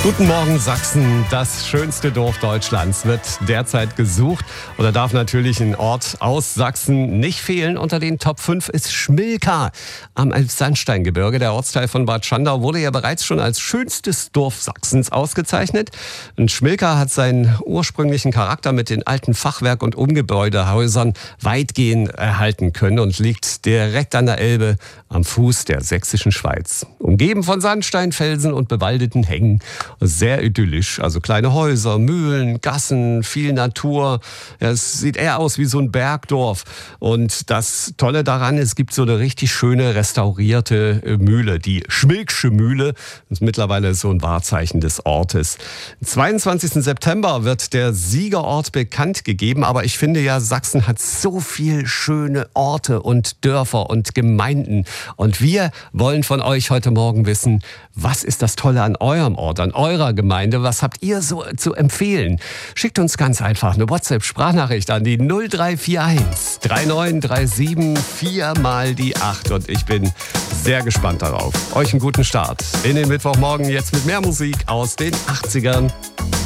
Guten Morgen Sachsen, das schönste Dorf Deutschlands wird derzeit gesucht. Und da darf natürlich ein Ort aus Sachsen nicht fehlen. Unter den Top 5 ist Schmilka am Elbsandsteingebirge. Der Ortsteil von Bad Schandau wurde ja bereits schon als schönstes Dorf Sachsens ausgezeichnet. Und Schmilka hat seinen ursprünglichen Charakter mit den alten Fachwerk- und Umgebäudehäusern weitgehend erhalten können und liegt direkt an der Elbe am Fuß der sächsischen Schweiz. Umgeben von Sandsteinfelsen und bewaldeten Hängen. Sehr idyllisch, also kleine Häuser, Mühlen, Gassen, viel Natur. Ja, es sieht eher aus wie so ein Bergdorf. Und das Tolle daran, es gibt so eine richtig schöne restaurierte Mühle, die Schmilksche Mühle. Das ist mittlerweile so ein Wahrzeichen des Ortes. Am 22. September wird der Siegerort bekannt gegeben, aber ich finde ja, Sachsen hat so viele schöne Orte und Dörfer und Gemeinden. Und wir wollen von euch heute Morgen wissen, was ist das Tolle an eurem Ort, an eurer Gemeinde? Was habt ihr so zu empfehlen? Schickt uns ganz einfach eine WhatsApp-Sprachnachricht an die 0341 3937 4 mal die 8. Und ich bin sehr gespannt darauf. Euch einen guten Start in den Mittwochmorgen jetzt mit mehr Musik aus den 80ern.